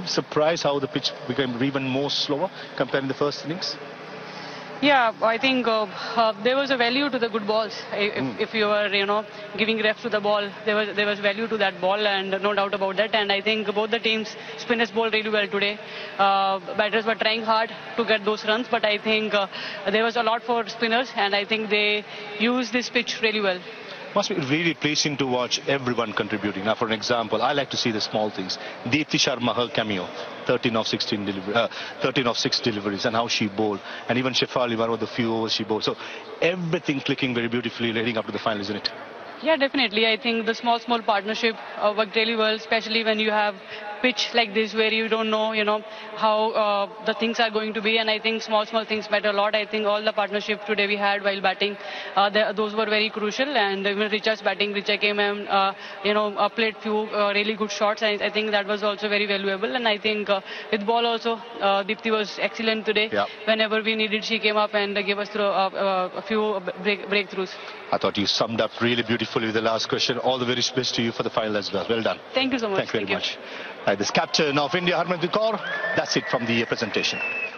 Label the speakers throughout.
Speaker 1: surprised how the pitch became even more slower compared to the first innings?
Speaker 2: Yeah, I think there was a value to the good balls. If you were, giving reps to the ball, there was value to that ball, and no doubt about that. And I think both the teams, spinners bowled really well today. Batters were trying hard to get those runs, but I think there was a lot for spinners, and I think they used this pitch really well.
Speaker 1: Must be really pleasing to watch everyone contributing. Now, for an example, I like to see the small things. Deepti Sharma, her cameo, 13 of 6 deliveries, and how she bowled. And even Shefali, one of the few overs she bowled. So everything clicking very beautifully leading up to the final, isn't it?
Speaker 2: Yeah, definitely. I think the small partnership worked really well, especially when you have pitch like this where you don't know, how the things are going to be. And I think small things matter a lot. I think all the partnership today we had while batting, those were very crucial. And even Richa's batting, Richa came and, played few really good shots. And I think that was also very valuable. And I think with ball also, Deepti was excellent today.
Speaker 1: Yeah.
Speaker 2: Whenever we needed, she came up and gave us a few breakthroughs.
Speaker 1: I thought you summed up really beautifully with the last question. All the very best to you for the final as well. Well done.
Speaker 2: Thank you so much.
Speaker 1: Thank you very much. Right, this captain of India, Harmanpreet Kaur. That's it from the presentation.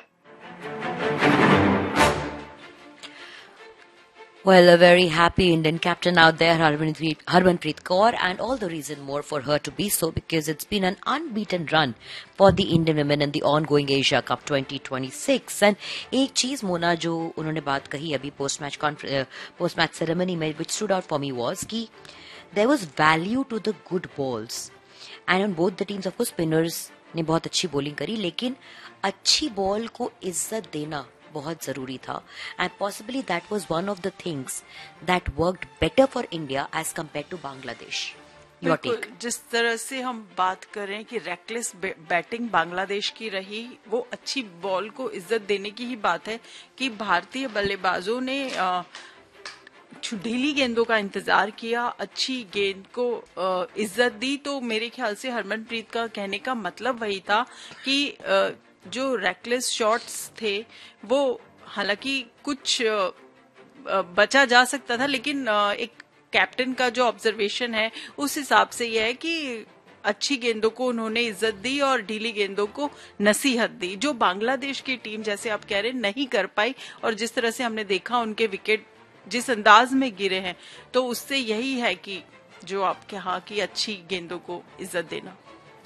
Speaker 3: Well, a very happy Indian captain out there, Harmanpreet Kaur, and all the reason more for her to be so, because it's been an unbeaten run for the Indian women in the ongoing Asia Cup 2026. And एक चीज मोना जो उन्होंने बात कही अभी post match ceremony में, which stood out for me was कि there was value to the good balls. And on both the teams, of course, spinners ने बहुत अच्छी bowling करी, लेकिन अच्छी बॉल को इज्जत देना बहुत जरूरी था. And possibly that was one of the things that worked better for India as compared to Bangladesh. Your take?
Speaker 4: जिस तरह से हम बात करें कि रेकलेस बैटिंग बांग्लादेश की रही, वो अच्छी बॉल को इज्जत देने की ही बात है कि भारतीय बल्लेबाजों ने ढीली गेंदों का इंतजार किया, अच्छी गेंद को इज्जत दी. तो मेरे ख्याल से हरमनप्रीत का कहने का मतलब वही था कि जो रेकलेस शॉट्स थे वो हालांकि कुछ बचा जा सकता था, लेकिन एक कैप्टन का जो ऑब्जर्वेशन है उस हिसाब से यह है कि अच्छी गेंदों को उन्होंने इज्जत दी और ढीली गेंदों को नसीहत दी, जो बांग्लादेश की टीम जैसे आप कह रहे हैं नहीं कर पाई. और जिस तरह से हमने देखा उनके विकेट जिस अंदाज में गिरे हैं, तो उससे यही है कि जो आप कहा कि अच्छी गेंदों को इज्जत देना.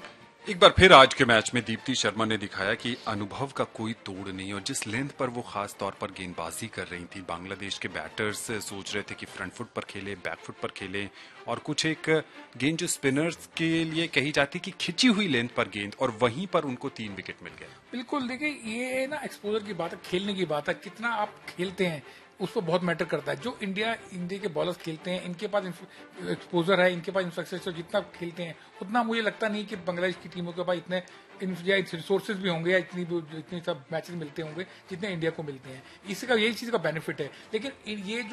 Speaker 5: एक बार फिर आज के मैच में दीप्ति शर्मा ने दिखाया कि अनुभव का कोई तोड़ नहीं, और जिस लेंथ पर वो खास तौर पर गेंदबाजी कर रही थी, बांग्लादेश के बैटर्स सोच रहे थे कि फ्रंट फुट पर खेले, बैक फुट पर खेले, और कुछ एक गेंद जो स्पिनर्स के लिए कही जाती कि खिंची हुई लेंथ पर गेंद, और वहीं पर उनको 3 विकेट मिल गए.
Speaker 6: बिल्कुल, देखिए ये ना एक्सपोजर की बात है, खेलने की बात है, कितना आप खेलते हैं उस पर बहुत मैटर करता है. जो इंडिया के बॉलर्स खेलते हैं, इनके पास एक्सपोजर है, इनके पास इंफ्रास्ट्रक्चर, जितना खेलते हैं उतना मुझे लगता नहीं कि बांग्लादेश की टीमों के पास इतने रिसोर्सेज भी होंगे या इतनी सब मैचेस मिलते होंगे जितने इंडिया को मिलते हैं. इसका यही चीज का बेनिफिट है. लेकिन ये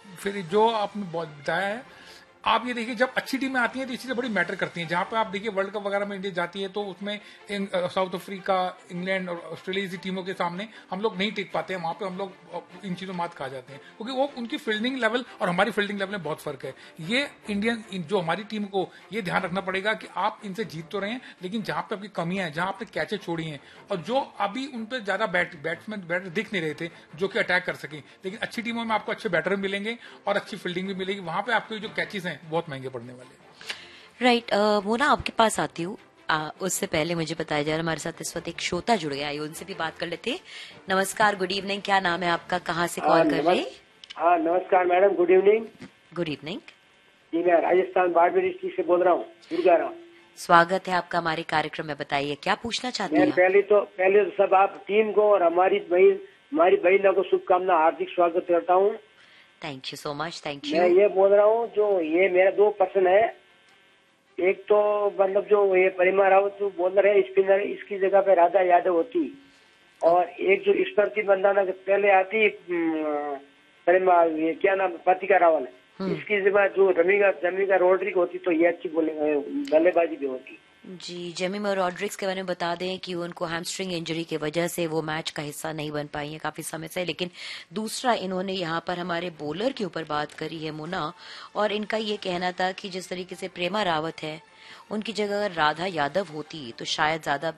Speaker 6: जो आपने बताया है, आप ये देखिए जब अच्छी टीमें आती हैं तो ये चीजें बड़ी मैटर करती हैं. जहां पे आप देखिए वर्ल्ड कप वगैरह में इंडिया जाती है तो उसमें साउथ अफ्रीका, इंग्लैंड और ऑस्ट्रेलिया जैसी टीमों के सामने हम लोग नहीं टिक पाते हैं. वहां पे हम लोग इन चीजों मात खा जाते हैं, क्योंकि वो उनकी फील्डिंग लेवल और हमारी फील्डिंग लेवल में बहुत फर्क है. ये इंडियन जो हमारी टीम को ये ध्यान रखना पड़ेगा कि आप इनसे जीत तो रहे हैं, लेकिन जहां पे आपकी कमियां हैं, जहां आपने कैचे छोड़ी हैं, और जो अभी उन पर ज्यादा बैटर दिख नहीं रहे थे जो कि अटैक कर सके, लेकिन अच्छी टीमों में आपको अच्छे बैटर मिलेंगे और अच्छी फील्डिंग भी मिलेगी. वहां पे आपके जो कैचेस बहुत महंगे पड़ने वाले.
Speaker 3: राइट, मोना आपके पास आती हूँ. उससे पहले मुझे बताया जा रहा है हमारे साथ इस वक्त एक श्रोता जुड़ गया है, उनसे भी बात कर लेते हैं. नमस्कार, गुड इवनिंग, क्या नाम है आपका, कहाँ से कॉल कर रहे हैं?
Speaker 7: हाँ नमस्कार madam, good evening.
Speaker 3: Good evening
Speaker 7: जी, मैं राजस्थान बाड़मेर डिस्ट्रिक्ट से बोल रहा हूँ, गुरुग्राम.
Speaker 3: स्वागत है आपका हमारे कार्यक्रम में. बताइए क्या पूछना चाहते हैं?
Speaker 7: पहले तो सब आप टीम को और हमारी बहनों को शुभकामना, हार्दिक स्वागत करता हूँ.
Speaker 3: Thank you so much. Thank you.
Speaker 7: मैं ये बोल रहा हूँ, जो ये मेरा 2 प्रश्न है. एक तो मतलब जो ये परिमा रावत जो बॉलर है स्पिनर, इसकी जगह पे राधा यादव होती, और एक जो स्मृति बंदाना पहले आती परिमा, ये क्या नाम, पातिका रावल, इसकी जगह जो जमीका रोड्रिक होती तो ये अच्छी बल्लेबाजी भी होती.
Speaker 3: जी, जेमिमा रॉड्रिक्स के बारे में बता दें कि उनको हैमस्ट्रिंग इंजरी की वजह से वो मैच का हिस्सा नहीं बन पाई है काफी समय से. लेकिन दूसरा, इन्होंने यहाँ पर हमारे बॉलर के ऊपर बात करी है मोना, और इनका ये कहना था कि जिस तरीके से प्रेमा रावत है, उनकी जगह अगर राधा यादव होती तो शायद ज्यादा